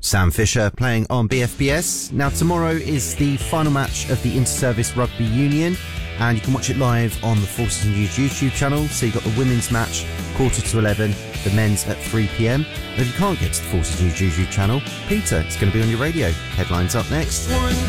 Sam Fisher playing on BFBS. Now tomorrow is the final match of the Inter-Service Rugby Union, and you can watch it live on the Forces News YouTube channel. So you've got the women's match 11:15, the men's at 3 p.m. And if you can't get to the Forces News YouTube channel, Peter, it's going to be on your radio. Headlines up next.